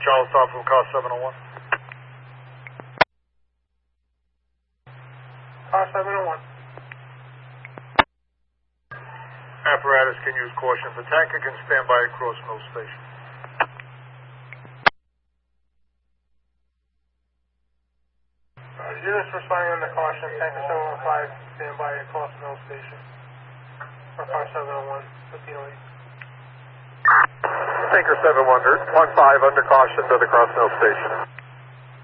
Charles Top from car 701. Car 701. Apparatus can use caution. The tanker can stand by across Mill Station. Units responding under caution. Tanker 715, stand by across Mill Station. For car 701, 1508. Tanker 715 under caution to the Cross Mill Station.